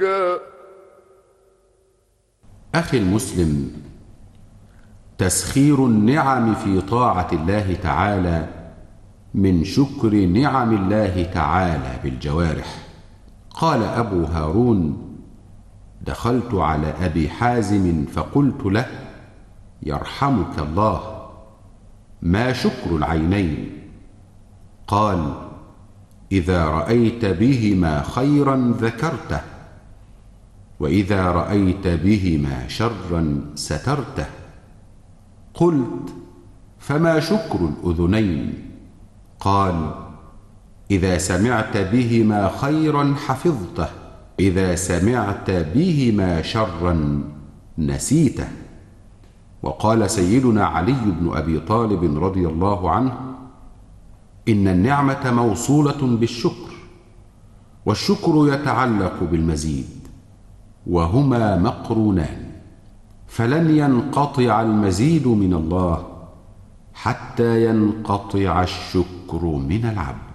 أخي المسلم، تسخير النعم في طاعة الله تعالى من شكر نعم الله تعالى بالجوارح. قال أبو هارون: دخلت على أبي حازم فقلت له: يرحمك الله، ما شكر العينين؟ قال: إذا رأيت بهما خيرا ذكرته، وإذا رأيت بهما شرا سترته. قلت: فما شكر الأذنين؟ قال: إذا سمعت بهما خيرا حفظته، إذا سمعت بهما شرا نسيته. وقال سيدنا علي بن أبي طالب رضي الله عنه: إن النعمة موصولة بالشكر، والشكر يتعلق بالمزيد، وهما مقرونان، فلن ينقطع المزيد من الله حتى ينقطع الشكر من العبد.